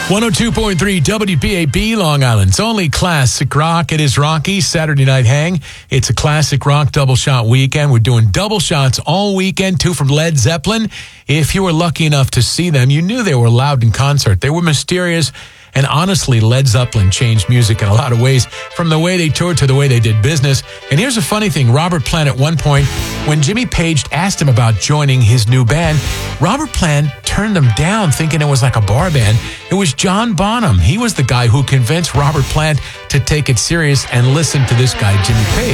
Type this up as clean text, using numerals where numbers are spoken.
102.3 WPAB, Long Island's only classic rock. It is Rocky's Saturday Night Hang. It's a classic rock double shot weekend. We're doing double shots all weekend, 2 from Led Zeppelin. If you were lucky enough to see them, you knew they were loud in concert. They were mysterious. And honestly, Led Zeppelin changed music in a lot of ways, from the way they toured to the way they did business. And here's a funny thing. Robert Plant, at one point, when Jimmy Page asked him about joining his new band, Robert Plant turned them down, thinking it was like a bar band. It was John Bonham. He was the guy who convinced Robert Plant to take it serious and listen to this guy, Jimmy Page.